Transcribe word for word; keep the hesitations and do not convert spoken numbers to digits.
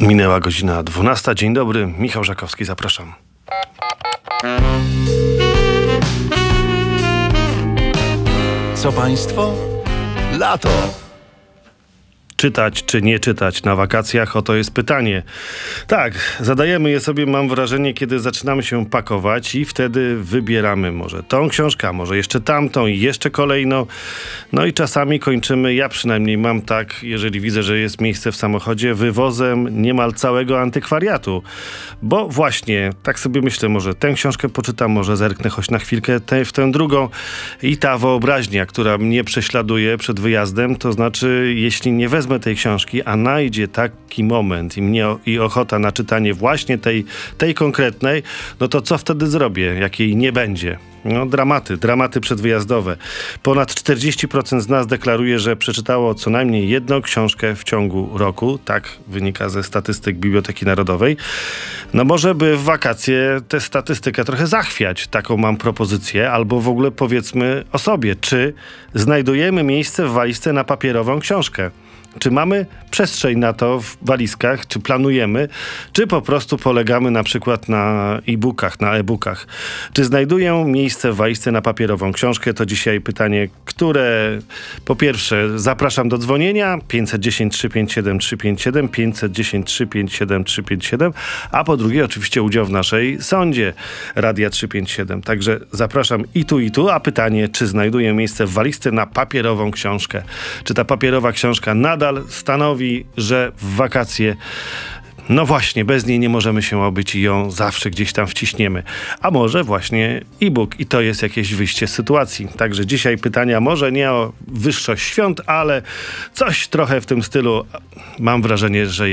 Minęła godzina dwunasta. Dzień dobry, Michał Żakowski, zapraszam. Co państwo? Lato. Czytać czy nie czytać na wakacjach? Oto jest pytanie. Tak, zadajemy je sobie, mam wrażenie, kiedy zaczynamy się pakować i wtedy wybieramy może tą książkę, a może jeszcze tamtą i jeszcze kolejną. No i czasami kończymy, ja przynajmniej mam tak, jeżeli widzę, że jest miejsce w samochodzie, wywozem niemal całego antykwariatu. Bo właśnie, tak sobie myślę, może tę książkę poczytam, może zerknę choć na chwilkę te, w tę drugą. I ta wyobraźnia, która mnie prześladuje przed wyjazdem, to znaczy, jeśli nie wezmę tej książki, a najdzie taki moment i mnie i ochota na czytanie właśnie tej, tej konkretnej, no to co wtedy zrobię, jak jej nie będzie? No dramaty, dramaty przedwyjazdowe. Ponad czterdzieści procent z nas deklaruje, że przeczytało co najmniej jedną książkę w ciągu roku. Tak wynika ze statystyk Biblioteki Narodowej. No może by w wakacje tę statystykę trochę zachwiać. Taką mam propozycję. Albo w ogóle powiedzmy o sobie, czy znajdujemy miejsce w walizce na papierową książkę. Czy mamy przestrzeń na to w walizkach, czy planujemy, czy po prostu polegamy na przykład na e-bookach, na e-bookach. Czy znajduję miejsce w walizce na papierową książkę? To dzisiaj pytanie, które po pierwsze zapraszam do dzwonienia pięćset dziesięć trzysta pięćdziesiąt siedem trzysta pięćdziesiąt siedem, pięćset dziesięć trzysta pięćdziesiąt siedem trzysta pięćdziesiąt siedem, a po drugie oczywiście udział w naszej sądzie Radia trzysta pięćdziesiąt siedem. Także zapraszam i tu, i tu, a pytanie, czy znajduję miejsce w walizce na papierową książkę? Czy ta papierowa książka nadal stanowi, że w wakacje, no właśnie, bez niej nie możemy się obyć i ją zawsze gdzieś tam wciśniemy. A może właśnie e-book i to jest jakieś wyjście z sytuacji. Także dzisiaj pytania może nie o wyższość świąt, ale coś trochę w tym stylu. Mam wrażenie, że